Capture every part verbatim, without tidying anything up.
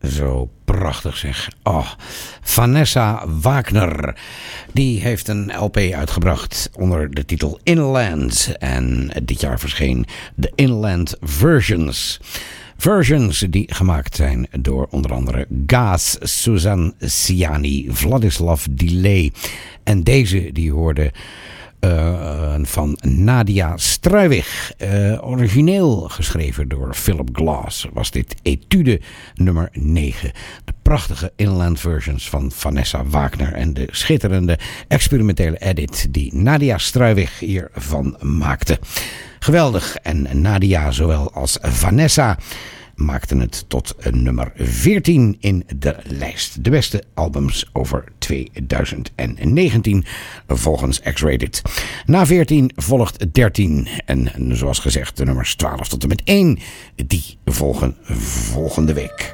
Zo prachtig zeg. Oh, Vanessa Wagner. Die heeft een L P uitgebracht onder de titel Inland. En dit jaar verscheen de Inland Versions. Versions die gemaakt zijn door onder andere Gaas, Suzanne Ciani, Vladislav Delay. En deze die hoorde uh, van Nadia Struijweg. Uh, origineel geschreven door Philip Glass was dit Etude nummer negen. De prachtige Inland Versions van Vanessa Wagner en de schitterende experimentele edit die Nadia Struijweg hiervan maakte. Geweldig. En Nadia zowel als Vanessa maakten het tot nummer veertien in de lijst. De beste albums over tweeduizend negentien volgens X-Rated. Na veertien volgt dertien. En zoals gezegd de nummers twaalf tot en met één. Die volgen volgende week.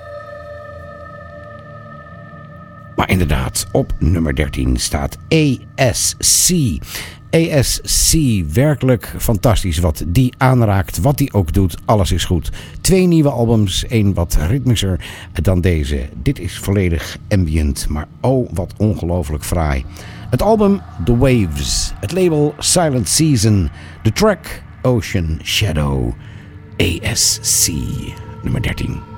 Maar inderdaad, op nummer dertien staat A S C. A S C, werkelijk fantastisch wat die aanraakt, wat die ook doet, alles is goed. Twee nieuwe albums, één wat ritmischer dan deze. Dit is volledig ambient, maar oh wat ongelooflijk fraai. Het album The Waves, het label Silent Season, de track Ocean Shadow. A S C, nummer dertien.